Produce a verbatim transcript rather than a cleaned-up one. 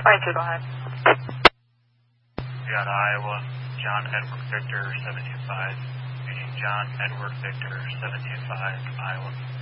twenty-two, go ahead. We got Iowa, John Edward Victor, seven two five. Meaning John Edward Victor, seven two five, Iowa.